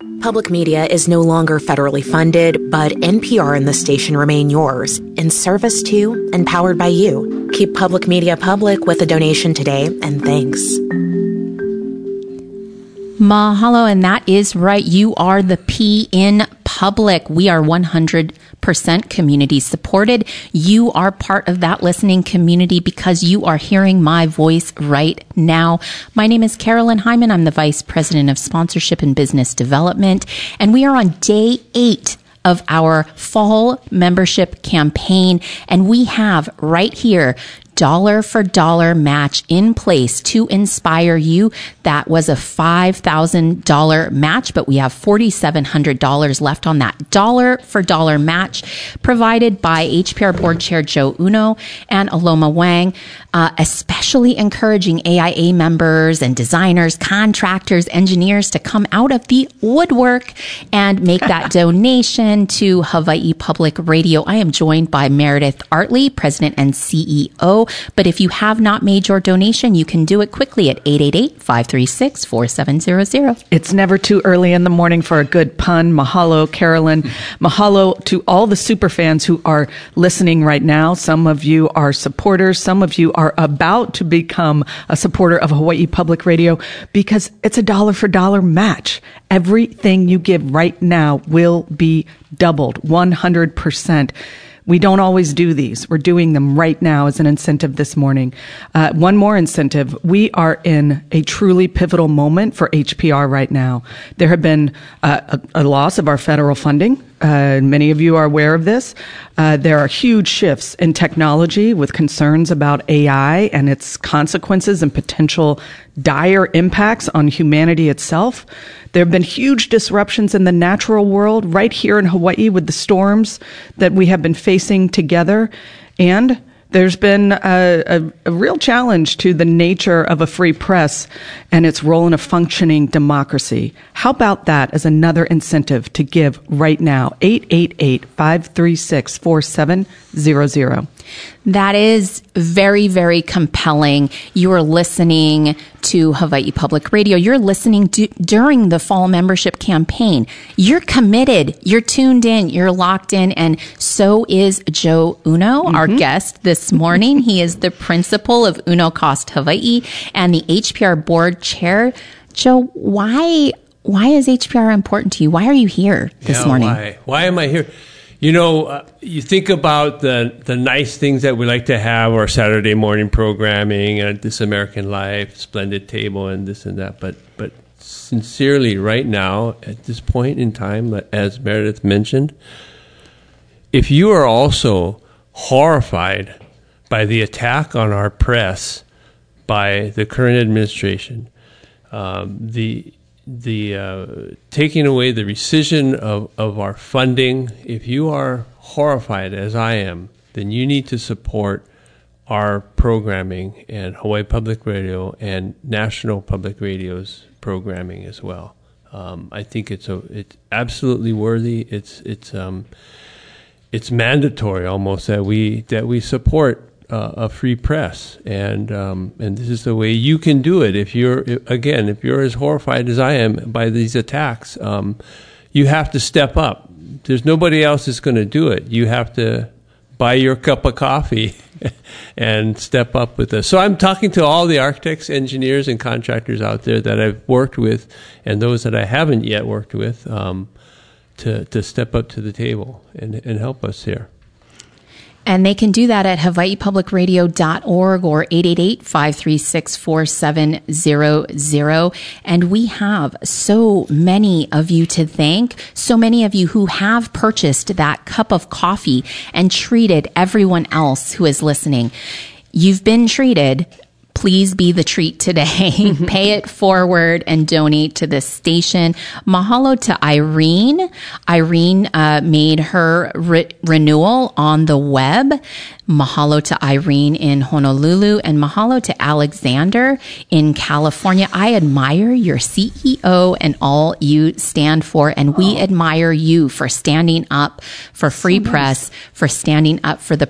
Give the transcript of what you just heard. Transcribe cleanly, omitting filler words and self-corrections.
Public media is no longer federally funded, but NPR and the station remain yours, in service to and powered by you. Keep public media public with a donation today, and thanks. Mahalo, and that is right. You are the P in public. We are 100% community supported. You are part of that listening community because you are hearing my voice right now. My name is Carolyn Hyman. I'm the Vice President of Sponsorship and Business Development, and we are on day 8 of our fall membership campaign, and we have right here dollar for dollar match in place to inspire you. That was a $5,000 match, but we have $4,700 left on that dollar for dollar match provided by HPR Board Chair Joe Uno and Aloma Wang, especially encouraging AIA members and designers, contractors, engineers to come out of the woodwork and make that donation to Hawaii Public Radio. I am joined by Meredith Artley, President and CEO. But if you have not made your donation, you can do it quickly at 888-536-4700. It's never too early in the morning for a good pun. Mahalo, Carolyn. Mahalo to all the super fans who are listening right now. Some of you are supporters. Some of you are about to become a supporter of Hawaii Public Radio because it's a dollar for dollar match. Everything you give right now will be doubled 100%. We don't always do these. We're doing them right now as an incentive this morning. One more incentive. We are in a truly pivotal moment for HPR right now. There have been a loss of our federal funding. Many of you are aware of this. There are huge shifts in technology with concerns about AI and its consequences and potential dire impacts on humanity itself. There have been huge disruptions in the natural world right here in Hawaii with the storms that we have been facing together. And there's been a real challenge to the nature of a free press and its role in a functioning democracy. How about that as another incentive to give right now? 888-536-4700. That is very, very compelling. You are listening to Hawaii Public Radio. You're listening during the fall membership campaign. You're committed. You're tuned in. You're locked in. And so is Joe Uno, our guest this morning. He is the principal of Uno Cost Hawaii and the HPR board chair. Joe, why is HPR important to you? Why are you here this morning? Why am I here? You know, you think about the nice things that we like to have, our Saturday morning programming and This American Life, Splendid Table, and this and that. But sincerely, right now, at this point in time, as Meredith mentioned, if you are also horrified by the attack on our press by the current administration, the taking away the rescission of our funding, if you are horrified as I am, then you need to support our programming and Hawaii Public Radio and National Public Radio's programming as well. I think it's absolutely worthy. It's mandatory almost that we support a free press, and this is the way you can do it. If you're as horrified as I am by these attacks, you have to step up. There's nobody else that's going to do it. You have to buy your cup of coffee and step up with us. So I'm talking to all the architects, engineers, and contractors out there that I've worked with, and those that I haven't yet worked with, to step up to the table and help us here. And they can do that at hawaiipublicradio.org or 888-536-4700. And we have so many of you to thank, so many of you who have purchased that cup of coffee and treated everyone else who is listening. You've been treated. Please be the treat today. Pay it forward and donate to this station. Mahalo to Irene. Irene made her renewal on the web. Mahalo to Irene in Honolulu, and mahalo to Alexander in California. I admire your CEO and all you stand for, and we admire you for standing up for free press, for standing up for the